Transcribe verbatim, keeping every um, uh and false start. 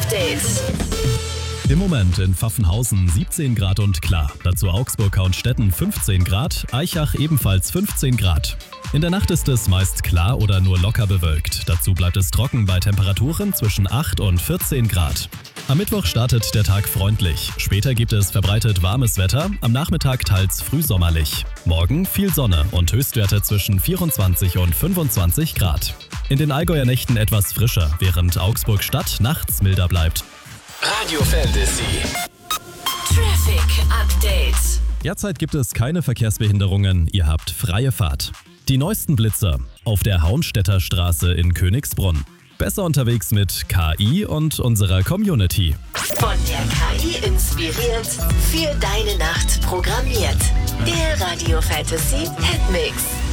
Update. Im Moment in Pfaffenhausen siebzehn Grad und klar. Dazu Augsburg-Hauenstetten fünfzehn Grad, Aichach ebenfalls fünfzehn Grad. In der Nacht ist es meist klar oder nur locker bewölkt. Dazu bleibt es trocken bei Temperaturen zwischen acht und vierzehn Grad. Am Mittwoch startet der Tag freundlich. Später gibt es verbreitet warmes Wetter, am Nachmittag teils frühsommerlich. Morgen viel Sonne und Höchstwerte zwischen vierundzwanzig und fünfundzwanzig Grad. In den Allgäuer Nächten etwas frischer, während Augsburg-Stadt nachts milder bleibt. Radio Fantasy. Traffic Update. Derzeit gibt es keine Verkehrsbehinderungen, ihr habt freie Fahrt. Die neuesten Blitzer auf der Hauenstädter Straße in Königsbrunn. Besser unterwegs mit K I und unserer Community. Von der K I inspiriert, für deine Nacht programmiert. Der Radio Fantasy Hitmix.